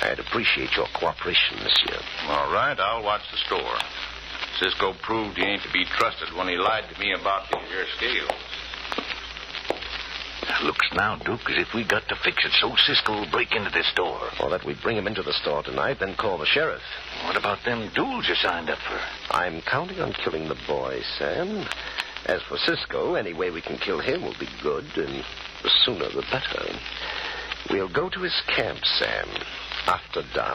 I'd appreciate your cooperation, monsieur. All right, I'll watch the store. Cisco proved he ain't to be trusted when he lied to me about these here scales. Looks now, Duke, as if we got to fix it so Cisco will break into this store. Or that we bring him into the store tonight, then call the sheriff. What about them duels you signed up for? I'm counting on killing the boy, Sam. As for Cisco, any way we can kill him will be good, and the sooner the better. We'll go to his camp, Sam, after dark.